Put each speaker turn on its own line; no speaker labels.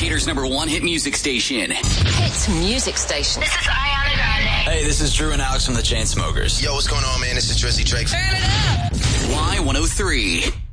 Decatur's #1 hit music station.
Hit music station.
This is Ariana Grande.
Hey, this is Drew and Alex from the Chainsmokers.
Yo, what's going on, man? This is Drizzy Drake.
Turn it up.
Y103.